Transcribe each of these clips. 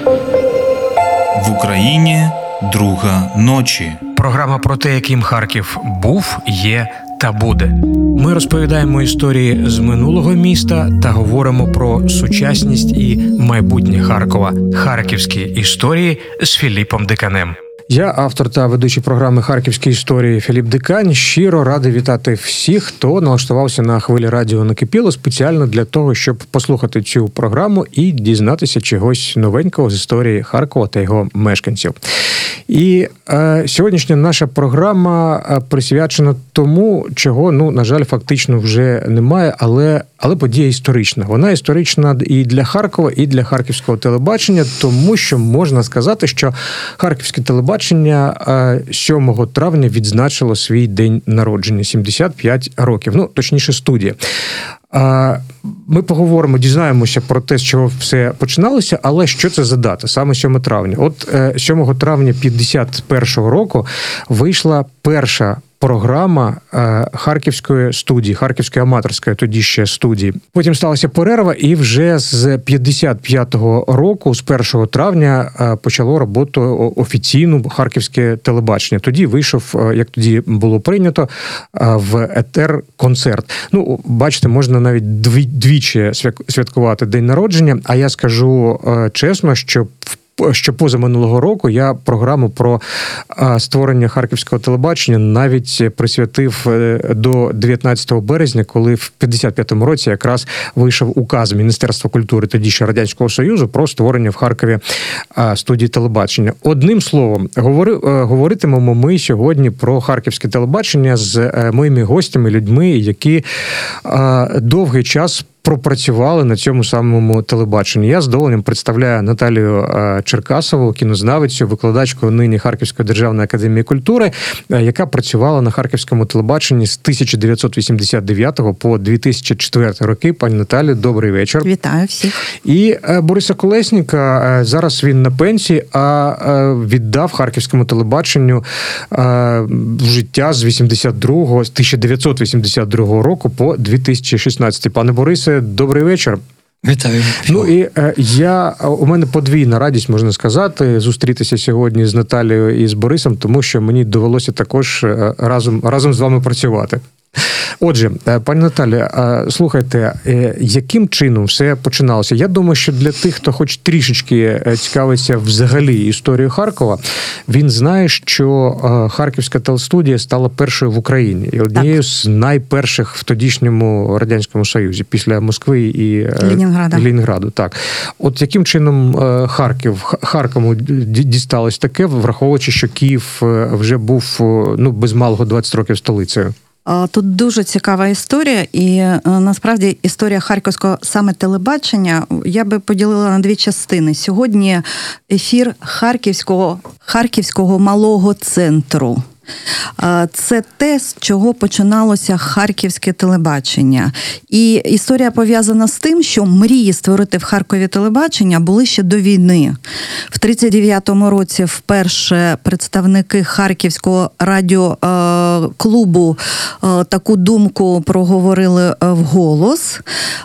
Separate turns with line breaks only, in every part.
В Україні друга ночі.
Програма про те, яким Харків був, є та буде. Ми розповідаємо історії з минулого міста та говоримо про сучасність і майбутнє Харкова. Харківські історії з Філіпом Диканем. Я, автор та ведучий програми «Харківські історії» Філіп Дикань, щиро радий вітати всіх, хто налаштувався на хвилі радіо «Накипіло» спеціально для того, щоб послухати цю програму і дізнатися чогось новенького з історії Харкова та його мешканців. І сьогоднішня наша програма присвячена тому, чого, на жаль, фактично вже немає, але подія історична. Вона історична і для Харкова, і для харківського телебачення, тому що можна сказати, що харківське телебачення 7 травня відзначило свій день народження – 75 років. Точніше, студія. Ми поговоримо, дізнаємося про те, з чого все починалося, але що це за дата, саме 7 травня. От 7 травня 51-го року вийшла перша програма харківської студії, харківської аматорської тоді ще студії. Потім сталася перерва, і вже з 55-го року, з 1 травня, почало роботу офіційну харківське телебачення. Тоді вийшов, як тоді було прийнято, в етер концерт. Бачите, можна навіть двічі святкувати день народження, а я скажу чесно, що поза минулого року я програму про створення харківського телебачення навіть присвятив до 19 березня, коли в 55-му році якраз вийшов указ Міністерства культури тоді ще Радянського Союзу про створення в Харкові студії телебачення. Одним словом, говоритимемо ми сьогодні про харківське телебачення з моїми гостями, людьми, які довгий час пропрацювали на цьому самому телебаченні. Я з задоволенням представляю Наталію Черкасову, кінознавицю, викладачку нині Харківської державної академії культури, яка працювала на харківському телебаченні з 1989 по 2004 роки. Пані Наталі, добрий вечір.
Вітаю всіх.
І Бориса Колєсніка, зараз він на пенсії, а віддав харківському телебаченню життя з 1982 року по 2016. Пане Борисе, добрий вечір.
Вітаю.
У мене подвійна радість, можна сказати, зустрітися сьогодні з Наталією і з Борисом, тому що мені довелося також разом з вами працювати. Отже, пані Наталі, слухайте, яким чином все починалося? Я думаю, що для тих, хто хоч трішечки цікавиться взагалі історією Харкова, він знає, що Харківська телестудія стала першою в Україні і однією з найперших в тодішньому Радянському Союзі, після Москви і Ленінграду. Так. От яким чином Харкову дісталось таке, враховуючи, що Київ вже був без малого 20 років столицею?
Тут дуже цікава історія, і насправді історія харківського саме телебачення я би поділила на дві частини. Сьогодні ефір Харківського малого центру. Це те, з чого починалося харківське телебачення. І історія пов'язана з тим, що мрії створити в Харкові телебачення були ще до війни. В 1939 році вперше представники Харківського радіоклубу таку думку проговорили вголос.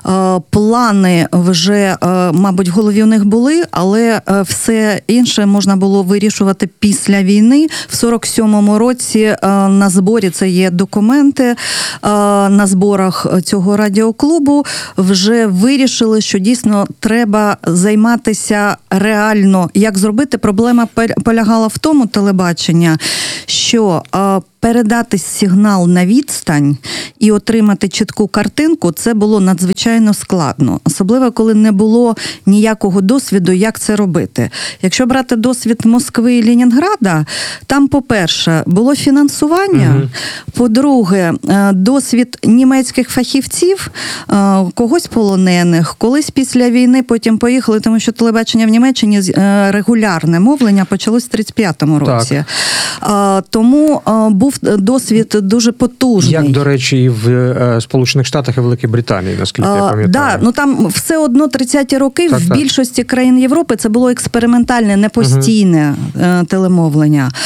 Плани вже, мабуть, в голові у них були, але все інше можна було вирішувати після війни. В 1947 році на зборі, це є документи, на зборах цього радіоклубу вже вирішили, що дійсно треба займатися реально. Як зробити? Проблема полягала в тому телебачення, що передати сигнал на відстань і отримати чітку картинку, це було надзвичайно складно. Особливо, коли не було ніякого досвіду, як це робити. Якщо брати досвід Москви і Ленінграда, там, по-перше, було фінансування, по-друге, досвід німецьких фахівців, когось полонених, колись після війни потім поїхали, тому що телебачення в Німеччині регулярне мовлення почалось в 1935 році. Тому був досвід дуже потужний.
Як, до речі, і в Сполучених Штатах і Великій Британії, наскільки я пам'ятаю.
Там все одно 30-ті роки в більшості країн Європи це було експериментальне, непостійне телемовлення.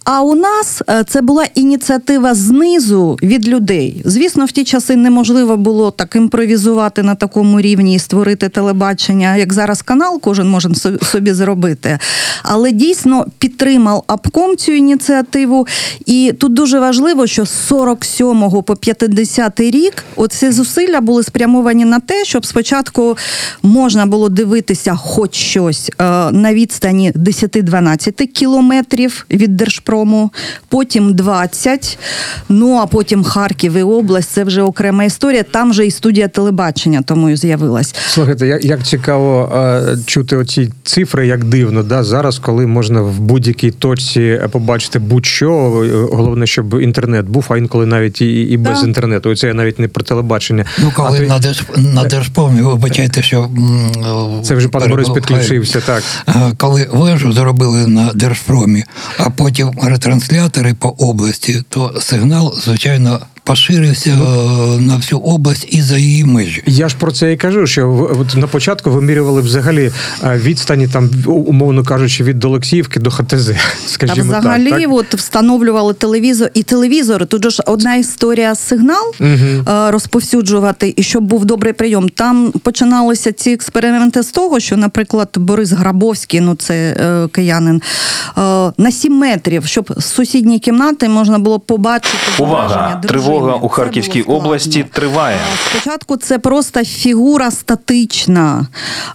А у нас це була ініціатива знизу від людей. Звісно, в ті часи неможливо було так імпровізувати на такому рівні і створити телебачення, як зараз канал кожен може собі зробити. Але дійсно підтримав обком цю ініціативу. І тут дуже важливо, що з 47-го по 50-й рік оці зусилля були спрямовані на те, щоб спочатку можна було дивитися хоч щось на відстані 10-12 кілометрів від Держпрому, потім 20, ну а потім Харків і область, це вже окрема історія, там же і студія телебачення тому і з'явилась.
Слухайте, як цікаво чути оці цифри, як дивно, да? Зараз, коли можна в будь-якій точці побачити будь-що, головне, щоб інтернет був, а інколи навіть і без інтернету. Оце я навіть не про телебачення.
Ну, коли на Держпромі, вибачайте, що...
Це вже пан Борис підключився, так.
Коли вежу зробили на Держпромі, а потім ретранслятори по області, то сигнал, звичайно, поширився на всю область і за її межі.
Я ж про це і кажу, що от на початку вимірювали взагалі відстані, там, умовно кажучи, від Олексіївки до ХТЗ, скажімо так.
Взагалі, так? От встановлювали телевізор і телевізори. Тут же ж одна історія сигнал розповсюджувати, і щоб був добрий прийом. Там починалися ці експерименти з того, що, наприклад, Борис Грабовський, ну це киянин, на 7 метрів, щоб з сусідньої кімнати можна було побачити
увага! Тривога у Харківській області триває.
Спочатку це просто фігура статична.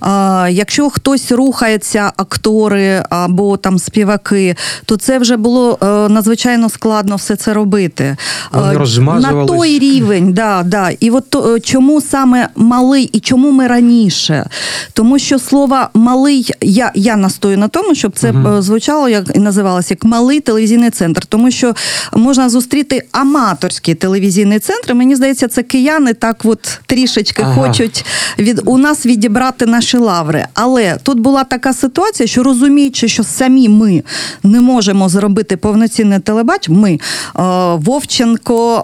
Якщо хтось рухається, актори або там співаки, то це вже було надзвичайно складно все це робити.
Вони розмазувались.
На той рівень, да. І от чому саме малий і чому ми раніше? Тому що слово малий, я настою на тому, щоб це звучало як і називалося як малий телевізійний центр, тому що можна зустріти аматорський телевізійний центр. Мені здається, це кияни так от трішечки хочуть у нас відібрати наші лаври. Але тут була така ситуація, що розуміючи, що самі ми не можемо зробити повноцінне телебачення, ми, Вовченко,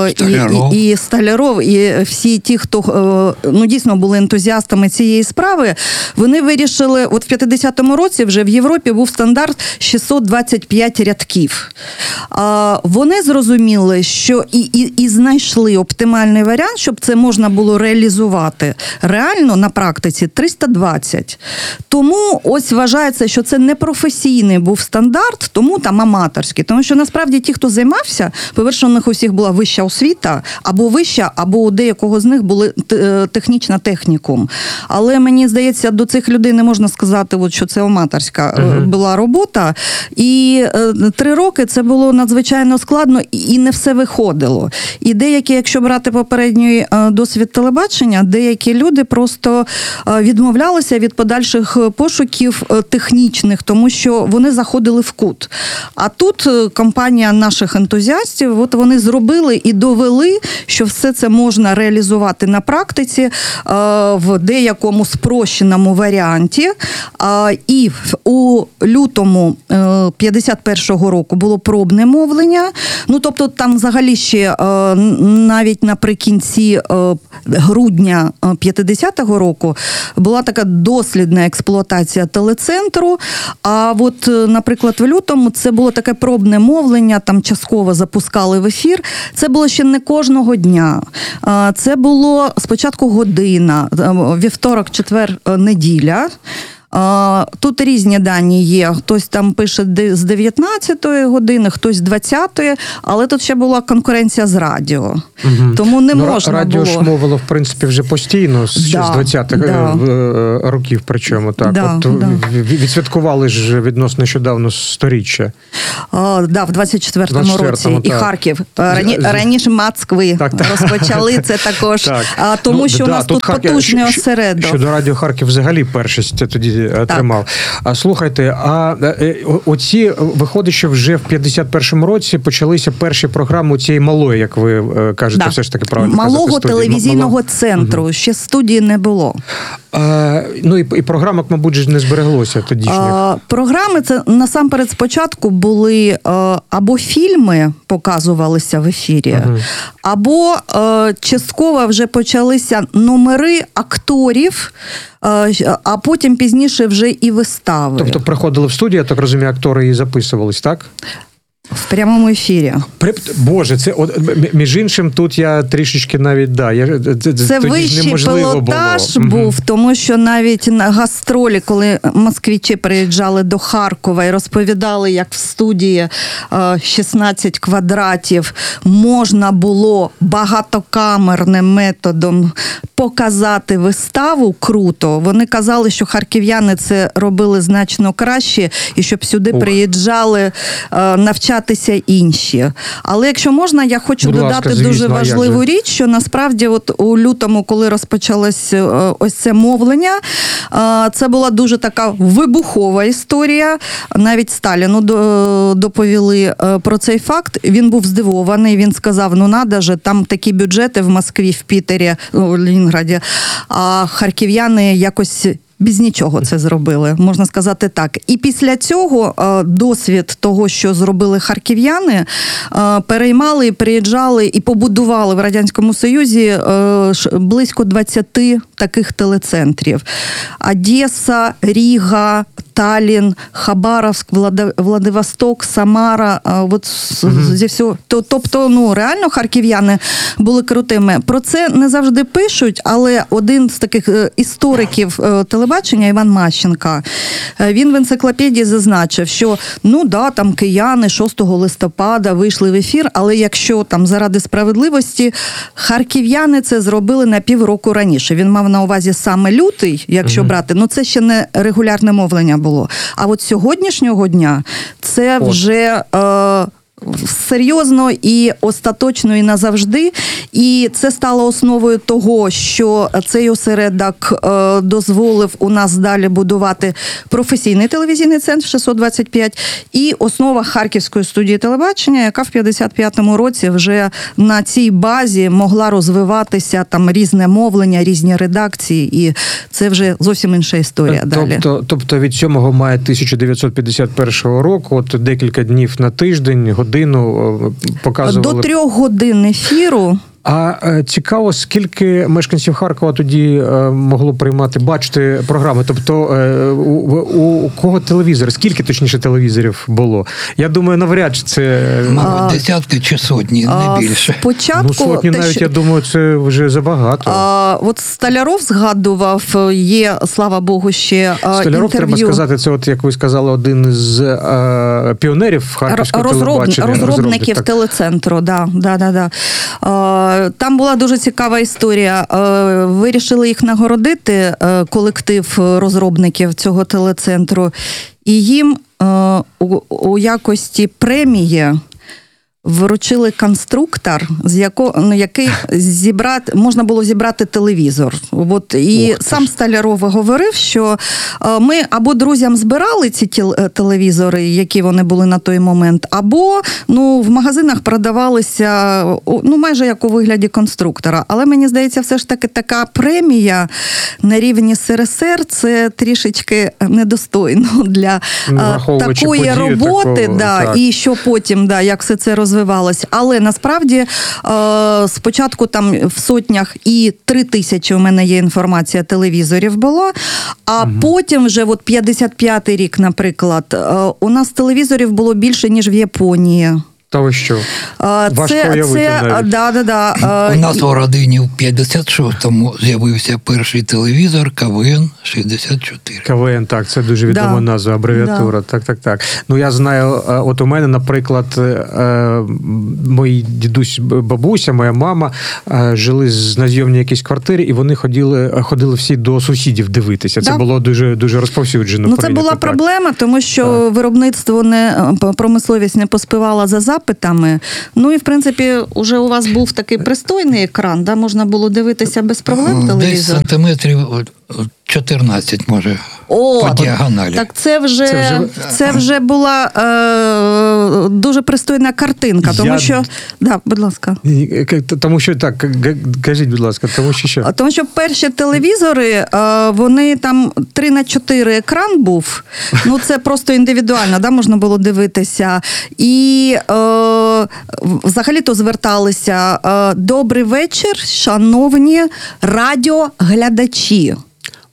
і Столяров, і всі ті, хто дійсно були ентузіастами цієї справи, вони вирішили, от в 50-му році вже в Європі був стандарт 625 рядків. Вони зрозуміли, що і знайшли оптимальний варіант, щоб це можна було реалізувати. Реально на практиці 320. Тому ось вважається, що це не професійний був стандарт, тому там аматорський. Тому що насправді ті, хто займався, по-перше, у них усіх була вища освіта, або вища, або у деякого з них були технічна технікум. Але мені здається, до цих людей не можна сказати, от, що це аматорська була робота. І 3 роки це було надзвичайно складно, і не все виходило. І деякі, якщо брати попередній досвід телебачення, деякі люди просто відмовлялися від подальших пошуків технічних, тому що вони заходили в кут. А тут компанія наших ентузіастів, от вони зробили і довели, що все це можна реалізувати на практиці в деякому спрощеному варіанті. І у лютому 51-го року було пробне мовлення. Ну, тобто там взагалі ще навіть наприкінці грудня 50-го року була така дослідна експлуатація телецентру. А от, наприклад, в лютому це було таке пробне мовлення, там частково запускали в ефір. Це було ще не кожного дня. Це було спочатку година, вівторок, четвер, неділя. Тут різні дані є. Хтось там пише з 19-ї години, хтось з 20-ї, але тут ще була конкуренція з радіо. Тому не можна
радіо
було.
Радіо ж мовило, в принципі, вже постійно, ще з 20-х років причому. Так. Відсвяткували ж відносно нещодавно 100-річчя.
В 24-му році.
Так.
І Харків. Раніше Москви розпочали це також. Тому що у нас тут потужний осередок.
Щодо Радіо Харків взагалі першість тоді тримав. Слухайте, оці, виходить, що вже в 51-му році почалися перші програми цієї малої, як ви кажете, все ж таки правильно казати,
малого телевізійного центру. Ще студії не було.
Ну і програмок, мабуть, ж не збереглося тодішніх.
Програми, це насамперед спочатку були або фільми показувалися в ефірі, або частково вже почалися номери акторів, а потім пізніше вже і вистави.
Тобто приходили в студію, я так розумію, актори і записувались, так?
В прямому ефірі.
Боже, це між іншим, тут я трішечки навіть,
це вищий пілотаж був, тому що навіть на гастролі, коли москвичі приїжджали до Харкова і розповідали, як в студії 16 квадратів можна було багатокамерним методом показати виставу круто, вони казали, що харків'яни це робили значно краще, і щоб сюди приїжджали навчатися інші. Але якщо можна, я хочу додати дуже важливу річ, що насправді от у лютому, коли розпочалось ось це мовлення, це була дуже така вибухова історія. Навіть Сталіну доповіли про цей факт. Він був здивований, він сказав, надо же, там такі бюджети в Москві, в Пітері, у Ленінграді, а харків'яни якось без нічого це зробили, можна сказати так. І після цього досвід того, що зробили харків'яни, переймали і приїжджали і побудували в Радянському Союзі близько 20 таких телецентрів. Одеса, Ріга, Таллін, Хабаровськ, Владивосток, Самара, зі всього. Тобто, реально харків'яни були крутими. Про це не завжди пишуть, але один з таких істориків телебачення, Іван Мащенко, він в енциклопедії зазначив, що, там кияни 6 листопада вийшли в ефір, але якщо там заради справедливості, харків'яни це зробили на півроку раніше. Він мав на увазі саме лютий, якщо брати, це ще не регулярне мовлення було. А от сьогоднішнього дня це вже серйозно і остаточно і назавжди. І це стало основою того, що цей осередок дозволив у нас далі будувати професійний телевізійний центр 625 і основа Харківської студії телебачення, яка в 55-му році вже на цій базі могла розвиватися, там різне мовлення, різні редакції, і це вже зовсім інша історія далі.
Тобто від 7 мая 1951 року, от декілька днів на тиждень, годину показували... До
3 годин ефіру.
А цікаво, скільки мешканців Харкова тоді могло бачити програми? Тобто у кого телевізор? Скільки, точніше, телевізорів було? Я думаю, навряд чи це...
Десятки чи сотні, не більше.
Спочатку...
сотні навіть, я думаю, це вже забагато.
От Столяров згадував, є, слава Богу, ще
Столяров,
інтерв'ю.
треба сказати, це, от, як ви сказали, один з піонерів харківського телебачення.
Розробників телецентру, да. Там була дуже цікава історія. Вирішили їх нагородити, колектив розробників цього телецентру, і їм у якості премії вручили конструктор, який можна було зібрати телевізор. Сам Столяров говорив, що ми або друзям збирали ці телевізори, які вони були на той момент, або в магазинах продавалися майже як у вигляді конструктора. Але мені здається, все ж таки така премія на рівні СРСР – це трішечки недостойно для такої роботи. І що потім, як все це розвивалось. Але насправді спочатку там в сотнях і 3000, у мене є інформація, телевізорів було, а потім вже 55-й рік, наприклад, у нас телевізорів було більше, ніж в Японії.
Та ви що? Важко уявити навіть.
У нас у родині в 56-му з'явився перший телевізор КВН-64.
КВН, так, це дуже відома назва, абревіатура. Так. Я знаю, от у мене, наприклад, мої дідусь, бабуся, моя мама жили на зйомній якійсь квартирі, і вони ходили всі до сусідів дивитися. Це було дуже, дуже розповсюджено.
Це була проблема, тому що виробництво, промисловість не поспівала за запитами. І, в принципі, уже у вас був такий пристойний екран, можна було дивитися без проблем телевізор?
Десь сантиметрів 14, може, по діагоналі.
Так це вже була дуже пристойна картинка, тому що... будь ласка.
Тому що, так, кажіть, будь ласка, тому що що?
Тому що перші телевізори, вони там 3x4 екран був, це просто індивідуально, можна було дивитися. І взагалі-то зверталися: «Добрий вечір, шановні радіоглядачі».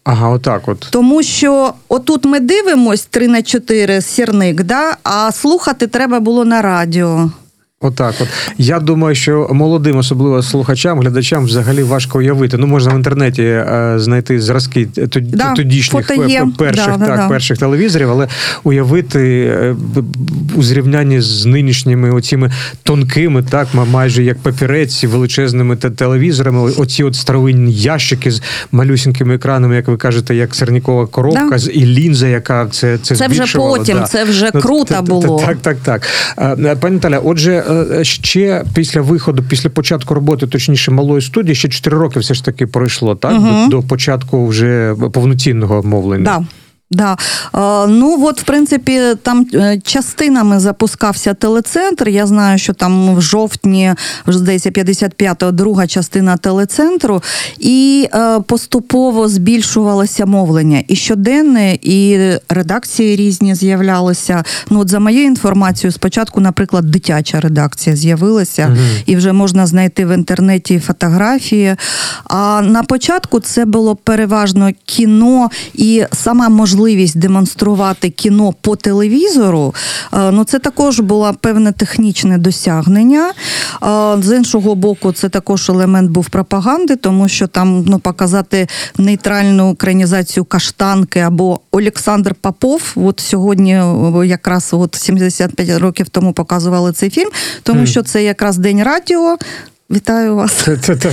Ага, отак от.
Тому що отут ми дивимось 3х4 сірник, да? А слухати треба було на радіо.
Отак от. Я думаю, що молодим, особливо слухачам, глядачам, взагалі важко уявити. Ну, можна в інтернеті знайти зразки тодішніх перших телевізорів, але уявити у зрівнянні з нинішніми оціми тонкими, так, майже як папірець, величезними телевізорами, оці от старовинні ящики з малюсінькими екранами, як ви кажете, як сирнікова коробка, і лінза, яка це
вже потім, це вже круто було.
Так. Пані Наталя, отже, ще після виходу, після початку роботи, точніше, малої студії, ще 4 роки все ж таки пройшло, так? До початку вже повноцінного мовлення.
Да. Ну, от, в принципі, там частинами запускався телецентр. Я знаю, що там в жовтні, здається, 55-го, друга частина телецентру. І поступово збільшувалося мовлення. І щоденне, і редакції різні з'являлися. Ну, от за моєю інформацією, спочатку, наприклад, дитяча редакція з'явилася. І вже можна знайти в інтернеті фотографії. А на початку це було переважно кіно і сама можливість демонструвати кіно по телевізору, ну це також було певне технічне досягнення. З іншого боку, це також елемент був пропаганди, тому що там показати нейтральну українізацію Каштанки або Олександр Попов, от сьогодні якраз 75 років тому показували цей фільм, тому що це якраз День радіо. Вітаю вас.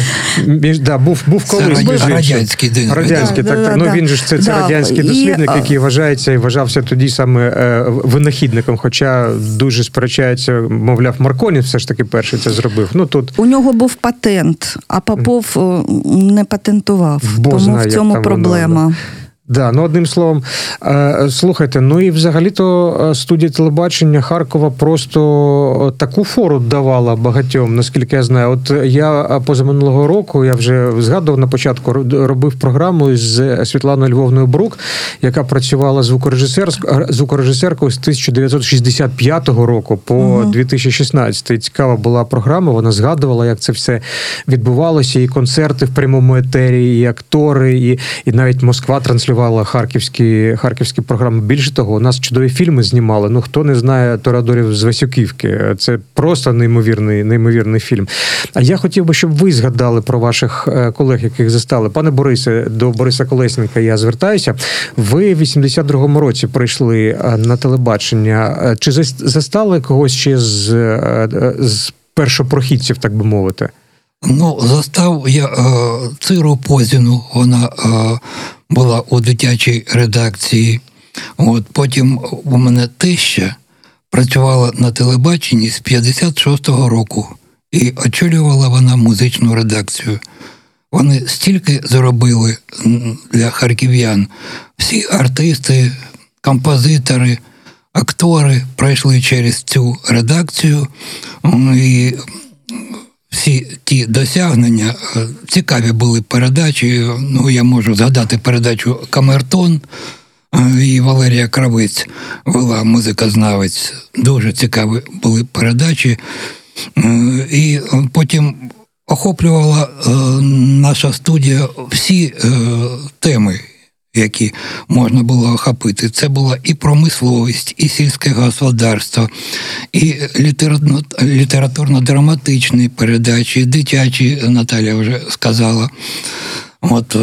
Був колись.
Радянський день.
Радянський, так. Ну, він же ж це радянський дослідник, який вважається і вважався тоді саме винахідником, хоча дуже сперечається, мовляв, Марконі все ж таки перший це зробив. Ну, тут...
У нього був патент, а Попов не патентував, тому в цьому проблема.
Да, ну одним словом, слухайте, ну і взагалі-то студія телебачення Харкова просто таку фору давала багатьом, наскільки я знаю. От я позаминулого року, я вже згадував на початку, робив програму з Світланою Львовною Брук, яка працювала звукорежисеркою з 1965 року по 2016. Цікава була програма, вона згадувала, як це все відбувалося, і концерти в прямому етері, і актори, і навіть Москва транслювала харківські програми. Більше того, у нас чудові фільми знімали. Ну, хто не знає Торадорів з Васюківки. Це просто неймовірний фільм. А я хотів би, щоб ви згадали про ваших колег, яких застали. Пане Борисе, до Бориса Колесника я звертаюся. Ви в 82-му році прийшли на телебачення. Чи застали когось ще з першопрохідців, так би мовити?
Ну, застав я Циру Позіну, вона була у дитячій редакції. От, потім у мене теща працювала на телебаченні з 56-го року і очолювала вона музичну редакцію. Вони стільки зробили для харків'ян. Всі артисти, композитори, актори пройшли через цю редакцію. І всі ті досягнення, цікаві були передачі. Ну, я можу згадати передачу «Камертон», і Валерія Кравець вела, музикознавець. Дуже цікаві були передачі. І потім охоплювала наша студія всі теми, які можна було охопити. Це була і промисловість, і сільське господарство, і літературно-драматичні передачі, і дитячі, Наталя вже сказала. От,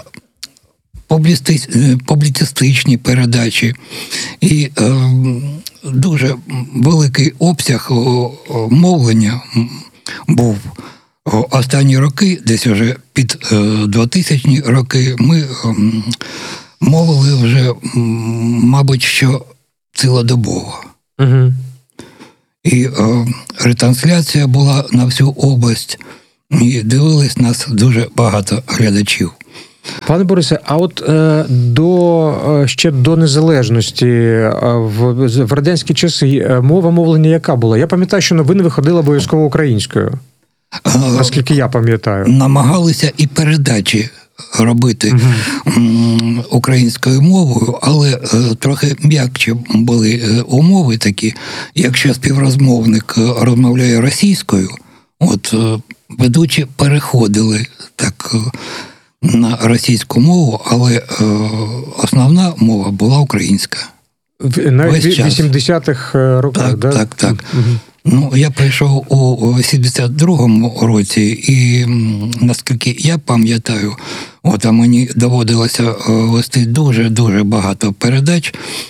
публіцистичні передачі. І дуже великий обсяг мовлення був. Останні роки, десь вже під 2000-ні роки, ми мовили вже, мабуть, що цілодобово. Угу. І ретрансляція була на всю область, і дивились нас дуже багато глядачів.
Пане Борисе, а от ще до незалежності в радянські часи мовлення яка була? Я пам'ятаю, що новини виходили обов'язково українською. Наскільки я пам'ятаю.
Намагалися і передачі робити українською мовою, але трохи м'якче були умови такі. Якщо співрозмовник розмовляє російською, от ведучі переходили так на російську мову, але основна мова була українська.
Навіть в 80-х роках,
так?
Да?
Так. Ну, я прийшов у 82-му році, і наскільки я пам'ятаю, а мені доводилося вести дуже-дуже багато передач,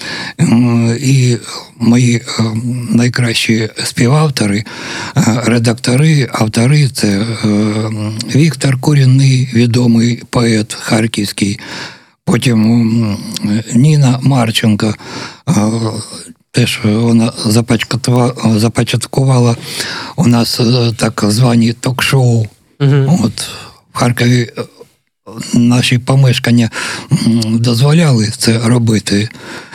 і мої найкращі співавтори, редактори, автори – це Віктор Курінний, відомий поет харківський, потім Ніна Марченко, теж вона започаткувала у нас так звані ток-шоу. От в Харкові наші помешкання дозволяли це робити.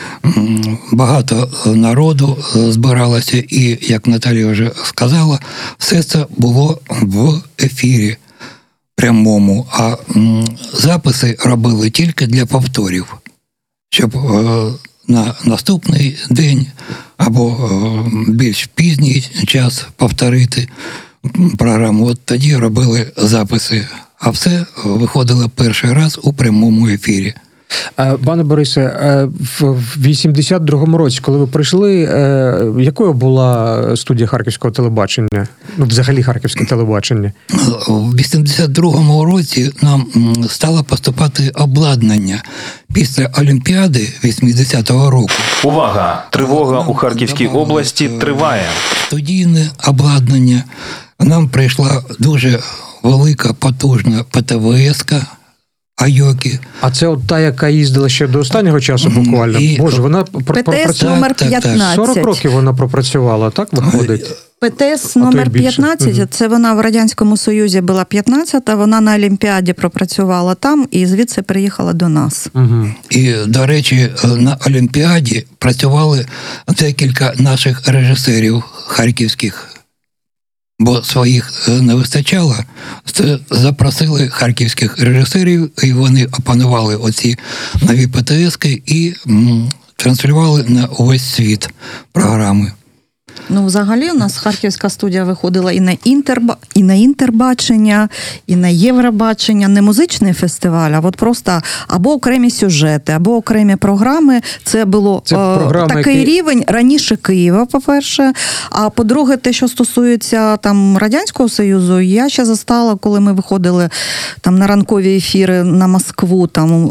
Багато народу збиралося, і, як Наталія вже сказала, все це було в ефірі прямому, а записи робили тільки для повторів, щоб на наступний день або більш пізній час повторити програму. От тоді робили записи, а все виходило перший раз у прямому ефірі.
Пане Борисе, в 82-му році, коли ви прийшли, якою була студія харківського телебачення? Ну, взагалі харківське телебачення?
В 82-му році нам стало поступати обладнання. Після Олімпіади 80-го року.
Увага! Тривога у Харківській області триває.
Студійне обладнання. Нам прийшла дуже велика, потужна ПТВС-ка, Айокі.
А це от та, яка їздила ще до останнього часу буквально? Боже, вона
ПТС номер 15.
40 років вона пропрацювала, так виходить?
ПТС номер 15, це вона в Радянському Союзі була 15-та, вона на Олімпіаді пропрацювала там і звідси приїхала до нас.
І, до речі, на Олімпіаді працювали декілька наших режисерів харківських, бо своїх не вистачало. Запросили харківських режисерів, і вони опанували оці нові ПТС-ки і транслювали на увесь світ програми.
Ну, взагалі, у нас харківська студія виходила і на Інтербачення, і на Євробачення. Не музичний фестиваль, а от просто або окремі сюжети, або окремі програми. Це було такий рівень раніше Києва, по-перше. А по-друге, те, що стосується там Радянського Союзу, я ще застала, коли ми виходили там на ранкові ефіри на Москву, там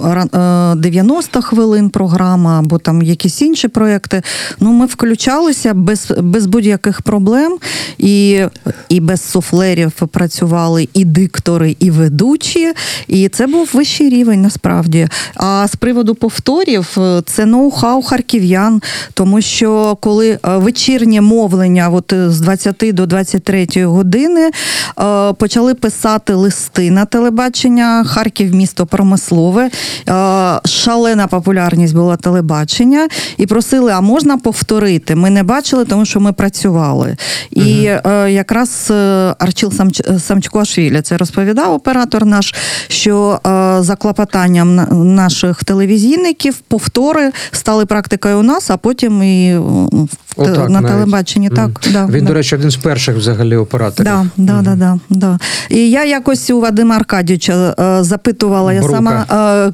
90 хвилин програма, або там якісь інші проекти. Ну, ми включалися без будь-яких проблем, і без суфлерів працювали і диктори, і ведучі, і це був вищий рівень, насправді. А з приводу повторів, це ноу-хау харків'ян, тому що коли вечірнє мовлення от з 20 до 23 години почали писати листи на телебачення, Харків місто промислове, шалена популярність була телебачення, і просили, а можна повторити? Ми не бачили, тому що ми працювали. І якраз Арчил Самчкуашвілі це розповідав оператор наш, що за клопотанням наших телевізійників повтори стали практикою у нас, а потім і на телебаченні. Так,
Він, до речі, один з перших взагалі операторів.
Да. І я якось у Вадима Аркадійовича запитувала, я сама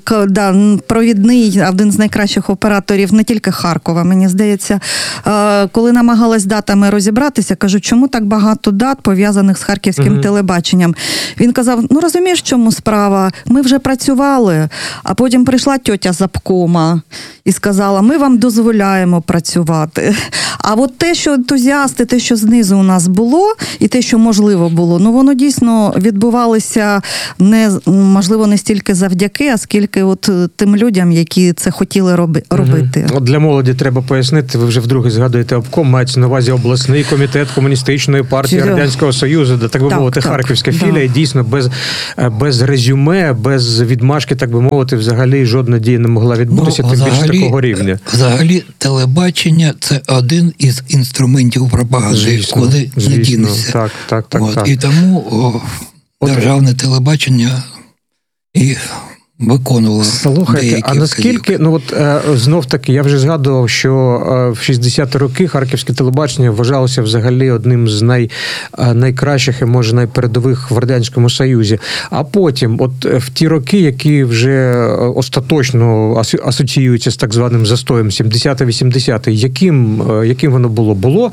провідний, один з найкращих операторів не тільки Харкова, мені здається, коли намагалась датами розібратися, кажу, чому так багато дат пов'язаних з харківським телебаченням? Він казав, ну розумієш, в чому справа? Ми вже працювали, а потім прийшла тьотя з обкома і сказала, ми вам дозволяємо працювати. А от те, що ентузіасти, те, що знизу у нас було, і те, що можливо було, ну воно дійсно відбувалося можливо, не стільки завдяки, а скільки от тим людям, які це хотіли робити.
От для молоді треба пояснити, ви вже вдруге згадуєте обком, мається на увазі обласний комітет Комуністичної партії Радянського Союзу, де, так би мовити, харківська філія, дійсно без резюме, без відмашки, так би мовити, взагалі жодна дія не могла відбутися, тим більше такого рівня.
Взагалі, телебачення – це один із інструментів пропаганди, куди не дінешся.
Так.
І тому державне телебачення і виконувала.
Слухайте, а наскільки, знов таки, я вже згадував, що в 60-ті роки харківське телебачення вважалося взагалі одним з найкращих і, може, найпередових в Радянському Союзі. А потім, от в ті роки, які вже остаточно асоціюються з так званим застоєм 70-80-ті, яким воно було? Було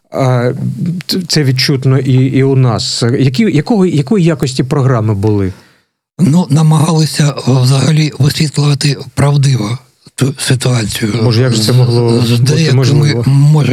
це відчутно і у нас. Якої якості програми були?
Намагалися взагалі висвітлювати правдиво ту ситуацію.
Може, як же це могло бути можливо?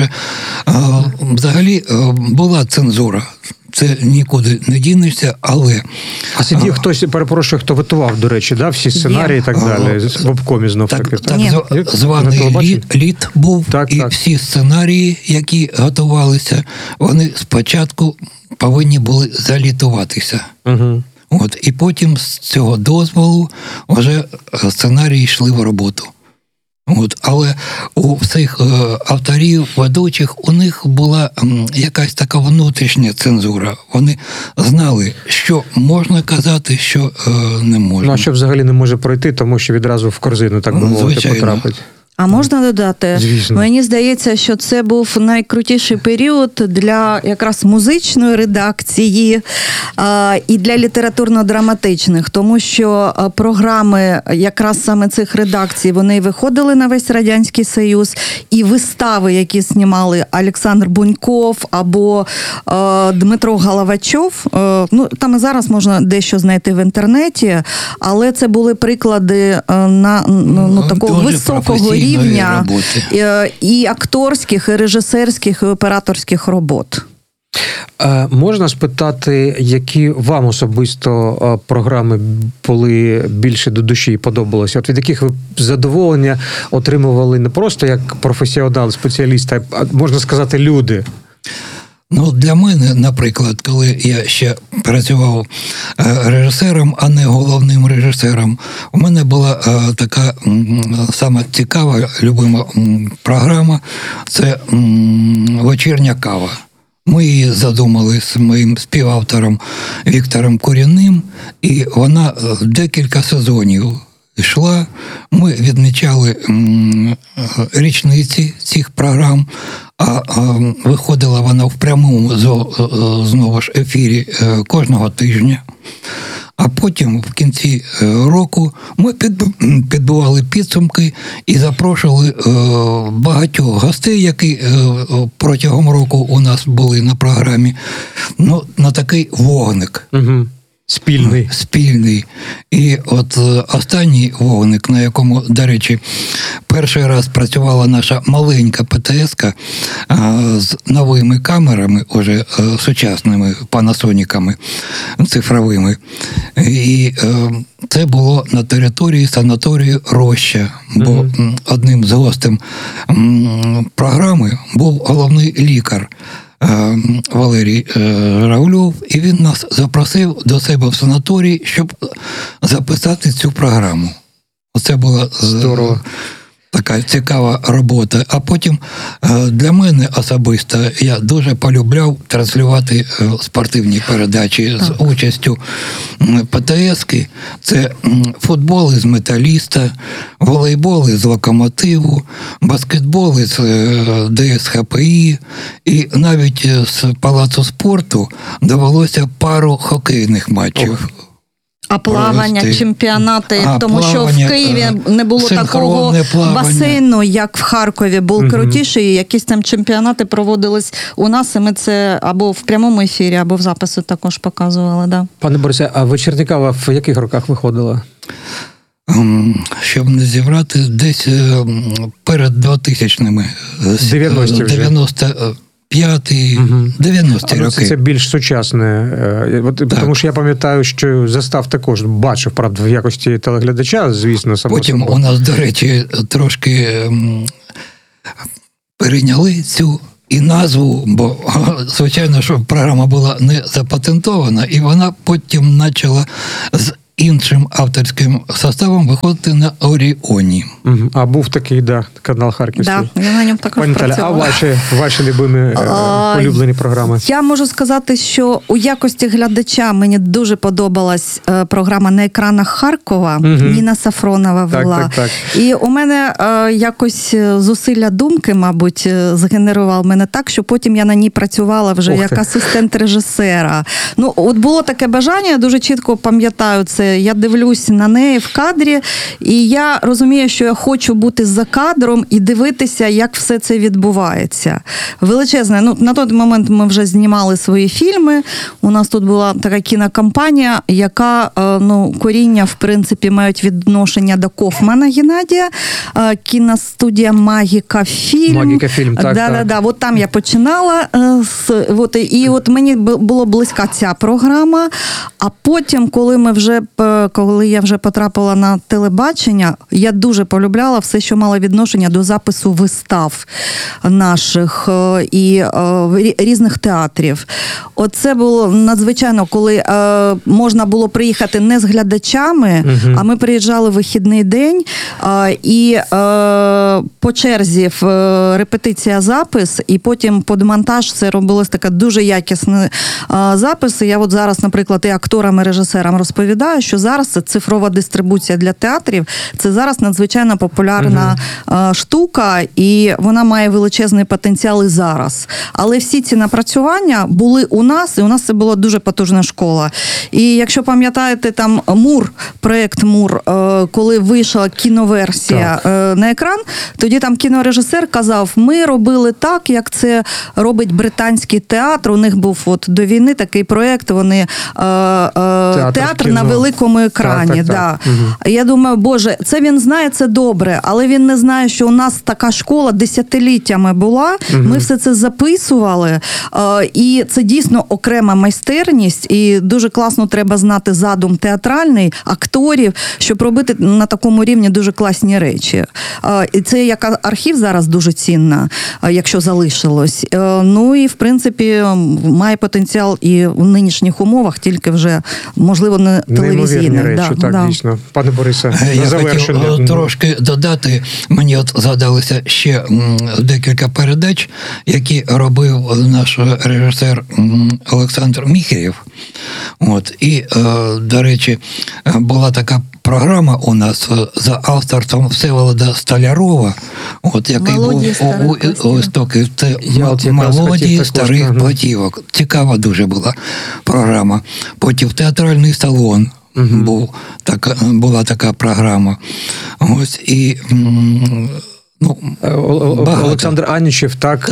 Взагалі була цензура. Це нікуди не дінешся, але...
А сидів хтось, перепрошую, хто готував, до речі, да? Всі сценарії і так далі, в обкомі знов-таки.
Так званий лід був, всі сценарії, які готувалися, вони спочатку повинні були залітуватися.
Угу.
І потім з цього дозволу вже сценарії йшли в роботу. Але у всіх авторів, ведучих, у них була якась така внутрішня цензура. Вони знали, що можна казати, що не можна.
А що взагалі не може пройти, тому що відразу в корзину, так би мовити, потрапить.
А можна додати?
Звісно.
Мені здається, що це був найкрутіший період для якраз музичної редакції і для літературно-драматичних, тому що програми якраз саме цих редакцій, вони виходили на весь Радянський Союз, і вистави, які знімали Олександр Буньков або Дмитро Головачов, там і зараз можна дещо знайти в інтернеті, але це були приклади такого високого рівня і акторських, і режисерських, і операторських робот.
Можна спитати, які вам особисто програми були більше до душі і подобалися? От від яких ви задоволення отримували не просто як професіонал, спеціаліст, а, можна сказати, люди?
Для мене, наприклад, коли я ще працював режисером, а не головним режисером, у мене була така сама цікава, любима програма – це «Вечірня кава». Ми її задумали з моїм співавтором Віктором Курінним, і вона декілька сезонів йшла. Ми відмічали річниці цих програм, а виходила вона в прямому знову ж ефірі кожного тижня. А потім в кінці року ми підбивали підсумки і запрошували багатьох гостей, які протягом року у нас були на програмі, на такий вогник.
Угу.
Спільний. І от останній вогник, на якому, до речі, перший раз працювала наша маленька ПТС-ка з новими камерами, уже сучасними панасоніками цифровими. І це було на території санаторію Роща, бо одним з гостем програми був головний лікар Валерій Журавльов, і він нас запросив до себе в санаторій, щоб записати цю програму. Оце була
здорово.
Така цікава робота. А потім для мене особисто я дуже полюбляв транслювати спортивні передачі з участю ПТС-ки. Це футбол із Металіста, волейбол із Локомотиву, баскетбол із ДСХПІ, і навіть з Палацу спорту довелося пару хокейних матчів.
А плавання, чемпіонати, тому що в Києві не було такого басейну, як в Харкові, був крутіший, і якісь там чемпіонати проводились у нас, і ми це або в прямому ефірі, або в запису також показували. Да.
Пане Борисе, а «Вечірня кава» в яких роках виходила?
Щоб не зібрати, десь перед 2000-ми.
90-ті вже.
95-й, 90-ті роки.
Це більш сучасне. Тому що я пам'ятаю, що «Застав» також бачив, правда, в якості телеглядача, звісно.
Потім у нас, до речі, трошки перейняли цю і назву, бо, звичайно, що програма була не запатентована, і вона потім почала з іншим авторським составом виходити на Оріоні.
А був такий, канал харківський.
Я на ньому також працювала.
А ваші любимі улюблені програми?
Я можу сказати, що у якості глядача мені дуже подобалась програма «На екранах Харкова». Ніна Сафронова вела.
Так.
І у мене якось зусилля думки, мабуть, згенерував мене так, що потім я на ній працювала вже як асистент режисера. От було таке бажання, я дуже чітко пам'ятаю це. Я дивлюсь на неї в кадрі, і я розумію, що я хочу бути за кадром і дивитися, як все це відбувається. Величезне. На той момент ми вже знімали свої фільми. У нас тут була така кінокомпанія, яка, коріння, в принципі, мають відношення до Кофмана Геннадія. Кіностудія «Магіка Фільм».
«Магіка Фільм», так.
Да. От там я починала. І от мені було близька ця програма. А потім, коли я вже потрапила на телебачення, я дуже полюбляла все, що мало відношення до запису вистав наших і різних театрів. Оце було надзвичайно, коли можна було приїхати не з глядачами, а ми приїжджали в вихідний день, і по черзі репетиція, запис, і потім під монтаж це робилось таке дуже якісне запис. Я от зараз, наприклад, і акторам, і режисерам розповідаю, що зараз це цифрова дистрибуція для театрів, це зараз надзвичайно популярна штука, і вона має величезний потенціал і зараз. Але всі ці напрацювання були у нас, і у нас це була дуже потужна школа. І якщо пам'ятаєте, там проєкт «Мур», коли вийшла кіноверсія на екран, тоді там кінорежисер казав, ми робили так, як це робить британський театр. У них був до війни такий проєкт, вони театр на великому екрані. Так. Я думаю, Боже, це він знає, це добре, але він не знає, що у нас така школа десятиліттями була, ми все це записували, і це дійсно окрема майстерність, і дуже класно треба знати задум театральний, акторів, щоб робити на такому рівні дуже класні речі. І це як архів зараз дуже цінна, якщо залишилось. І, в принципі, має потенціал і в нинішніх умовах, тільки вже, можливо, не телевізійний.
Неймовірні речі, так, дійсно. Пане Борисе, на завершення.
Я хотів трошки додати, мені згадалося ще декілька передач, які робив наш режисер Олександр Міхерєв. І, до речі, була така програма у нас за авторством Всеволода Столярова, який був у істоки мелодії старих платівок. Цікава дуже була програма. Потім театральний салон. Була така програма.
Олександр Анічев, так.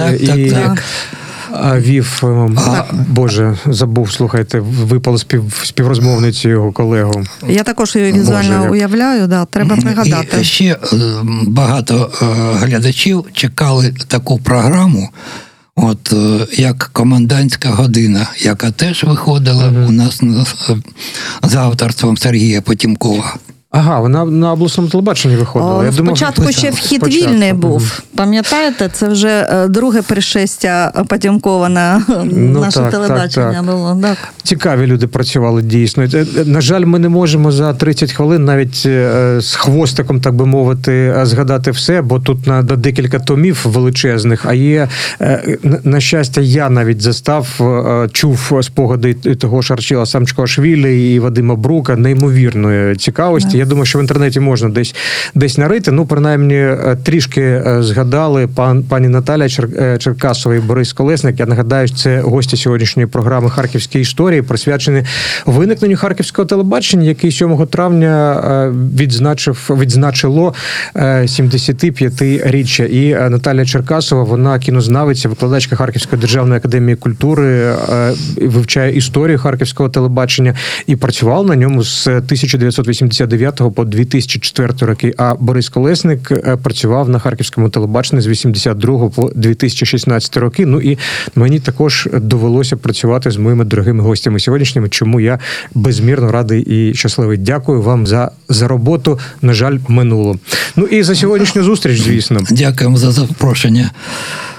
Вів, Боже, забув, слухайте, випало співрозмовницю його колегу.
Я також її візуально уявляю, треба пригадати.
І ще багато глядачів чекали таку програму, як «Комендантська година», яка теж виходила у нас за авторством Сергія Потємкова.
Ага, вона на обласному телебаченні виходила.
Спочатку ще вхід вільний був. Пам'ятаєте? Це вже друге пришестя Потємкова на наше телебачення було. Так.
Цікаві люди працювали дійсно. На жаль, ми не можемо за 30 хвилин навіть з хвостиком, так би мовити, згадати все, бо тут на декілька томів величезних, а є, на щастя, я навіть чув спогади того ж Арчила Самчкашвілі і Вадима Брука, неймовірної цікавості. Я думаю, що в інтернеті можна десь нарити. Принаймні, трішки згадали пані Наталя Черкасова і Борис Колесник. Я нагадаю, це гості сьогоднішньої програми «Харківські історії», присвячені виникненню харківського телебачення, який 7 травня відзначило 75-річчя. І Наталя Черкасова, вона кінознавиця, викладачка Харківської державної академії культури, вивчає історію харківського телебачення і працювала на ньому з 1989 по 2004 роки, а Борис Колесник працював на харківському телебаченні з 82 по 2016 роки. І мені також довелося працювати з моїми дорогими гостями сьогоднішніми, чому я безмірно радий і щасливий. Дякую вам за роботу. На жаль, минуло. І за сьогоднішню зустріч, звісно.
Дякуємо за запрошення.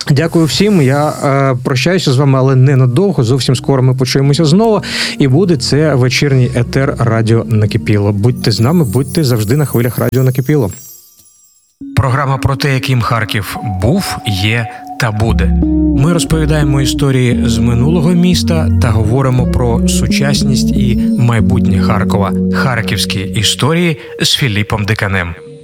Дякую всім. Я прощаюся з вами, але ненадовго. Зовсім скоро ми почуємося знову. І буде це вечірній етер Радіо Накипіло. Будьте з нами, будьте завжди на хвилях Радіо Накипіло.
Програма про те, яким Харків був, є та буде. Ми розповідаємо історії з минулого міста та говоримо про сучасність і майбутнє Харкова. Харківські історії з Філіпом Диканем.